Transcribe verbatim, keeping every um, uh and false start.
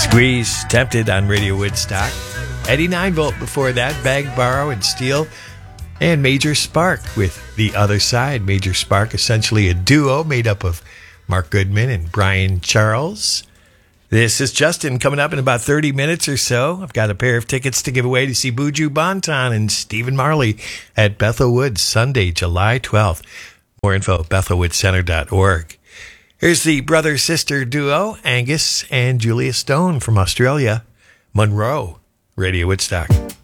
Squeeze, Tempted on Radio Woodstock. Eddie nine volt before that, Beg, Borrow, and Steal. And Major Spark with The Other Side. Major Spark, essentially a duo made up of Mark Goodman and Brian Charles. This is Justin coming up in about thirty minutes or so. I've got a pair of tickets to give away to see Buju Banton and Stephen Marley at Bethel Woods Sunday, July twelfth. More info, bethel woods center dot org. Here's the brother-sister duo, Angus and Julia Stone from Australia. Monroe, Radio Woodstock.